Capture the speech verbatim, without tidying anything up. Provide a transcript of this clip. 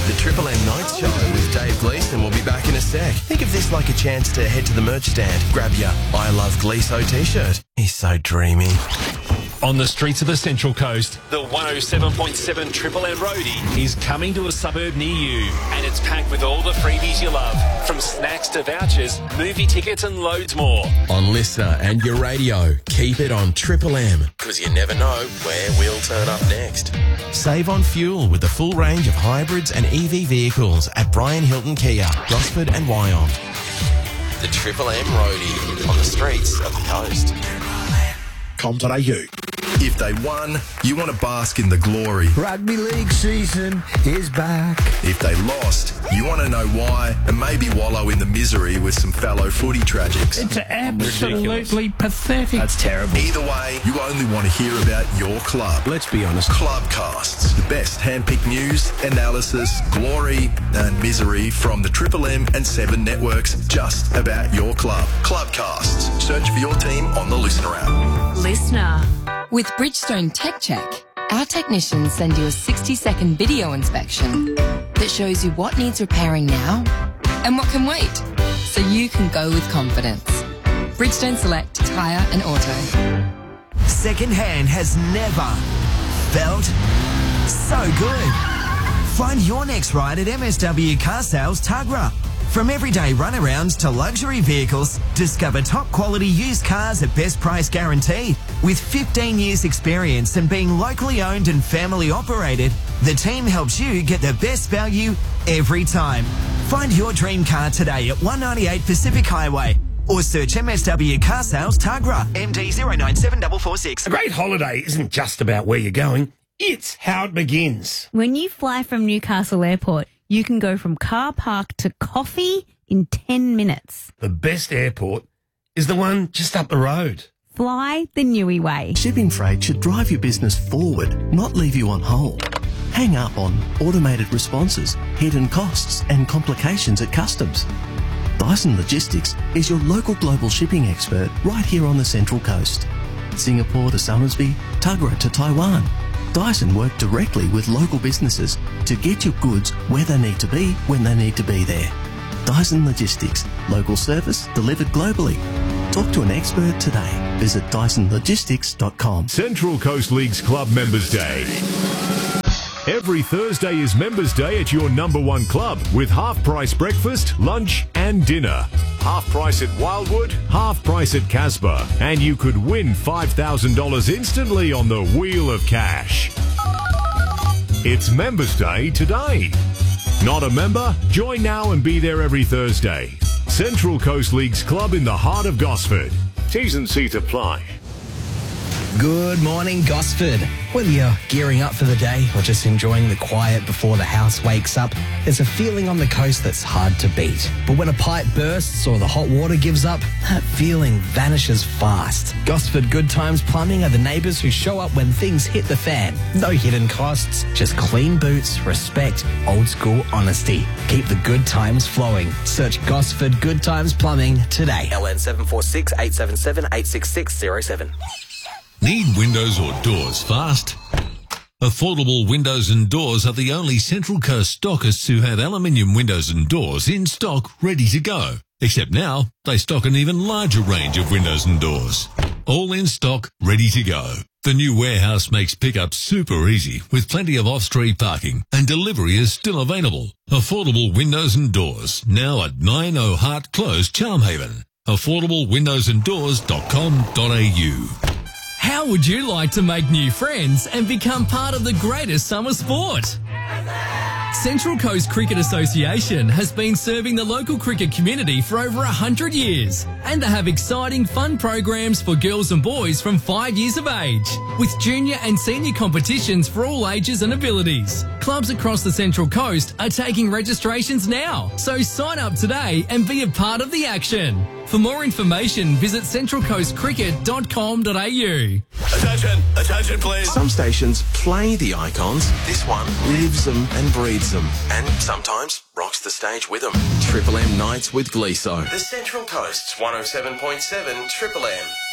The Triple M Nights Show with Dave Gleeson will be back in a sec. Think of this like a chance to head to the merch stand, grab your I Love Gleeso t-shirt. He's so dreamy. On the streets of the Central Coast, the one oh seven point seven Triple M Roadie is coming to a suburb near you. And it's packed with all the freebies you love, from snacks to vouchers, movie tickets and loads more. On Listener and your radio, keep it on Triple M, because you never know where we'll turn up next. Save on fuel with the full range of hybrids and E V vehicles at Brian Hilton Kia, Gosford and Wyong. The Triple M Roadie on the streets of the coast. com dot a u. If they won, you want to bask in the glory. Rugby league season is back. If they lost, you want to know why and maybe wallow in the misery with some fellow footy tragics. It's absolutely Ridiculous. pathetic. That's terrible. Either way, you only want to hear about your club. Let's be honest. Clubcasts, the best handpicked news, analysis, glory and misery from the Triple M and Seven networks just about your club. Clubcasts. Search for your team on the Listener app. Listener. With Bridgestone Tech Check, our technicians send you a sixty second video inspection that shows you what needs repairing now and what can wait, so you can go with confidence. Bridgestone Select Tyre and Auto. Second hand has never felt so good. Find your next ride at M S W Car Sales Tuggerah. From everyday runarounds to luxury vehicles, discover top quality used cars at best price guarantee. With fifteen years experience and being locally owned and family operated, the team helps you get the best value every time. Find your dream car today at one ninety-eight Pacific Highway or search M S W Car Sales Tuggerah, M D zero nine seven four four six. A great holiday isn't just about where you're going, it's how it begins. When you fly from Newcastle Airport, you can go from car park to coffee in ten minutes. The best airport is the one just up the road. Fly the Newey way. Shipping freight should drive your business forward, not leave you on hold. Hang up on automated responses, hidden costs and complications at customs. Dyson Logistics is your local global shipping expert right here on the Central Coast. Singapore to Somersby, Tuggerah to Taiwan. Dyson work directly with local businesses to get your goods where they need to be when they need to be there. Dyson Logistics, local service delivered globally. Talk to an expert today. Visit dyson logistics dot com. Central Coast League's Club Members Day. Every Thursday is Members Day at your number one club with half-price breakfast, lunch and dinner. Half price at Wildwood, half price at Casbah. And you could win five thousand dollars instantly on the Wheel of Cash. It's Members Day today. Not a member? Join now and be there every Thursday. Central Coast League's club in the heart of Gosford. T's and C's apply. Good morning, Gosford. Whether you're gearing up for the day or just enjoying the quiet before the house wakes up, there's a feeling on the coast that's hard to beat. But when a pipe bursts or the hot water gives up, that feeling vanishes fast. Gosford Good Times Plumbing are the neighbours who show up when things hit the fan. No hidden costs, just clean boots, respect, old school honesty. Keep the good times flowing. Search Gosford Good Times Plumbing today. L N seven four six, eight seven seven, eight six six zero seven. Need windows or doors fast? Affordable Windows and Doors are the only Central Coast stockists who have aluminium windows and doors in stock ready to go. Except now, they stock an even larger range of windows and doors. All in stock, ready to go. The new warehouse makes pickup super easy with plenty of off-street parking and delivery is still available. Affordable Windows and Doors, now at nine oh Hart Close, Charmhaven. affordable windows and doors dot com dot a u. How would you like to make new friends and become part of the greatest summer sport? Central Coast Cricket Association has been serving the local cricket community for over one hundred years, and they have exciting fun programs for girls and boys from five years of age, with junior and senior competitions for all ages and abilities. Clubs across the Central Coast are taking registrations now, so sign up today and be a part of the action. For more information, visit central coast cricket dot com dot a u. Attention, attention please. Some stations play the icons. This one lives them and breathes them. And sometimes rocks the stage with them. Triple M Nights with Gleeso. The Central Coast's one oh seven point seven Triple M.